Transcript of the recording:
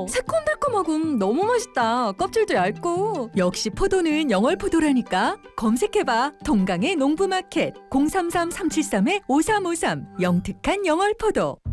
새콤달콤하고 너무 맛있다. 껍질도 얇고. 역시 포도는 영월포도라니까. 검색해봐. 동강의 농부마켓 033-373-5353 영특한 영월포도.